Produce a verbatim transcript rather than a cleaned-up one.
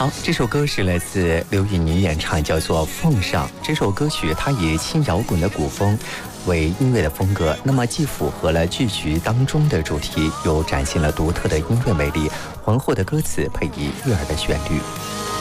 好，这首歌是来自刘宇宁演唱，叫做《奉上》。这首歌曲它以轻摇滚的古风为音乐的风格，那么既符合了剧曲当中的主题，又展现了独特的音乐魅力，浑厚的歌词配以悦耳的旋律。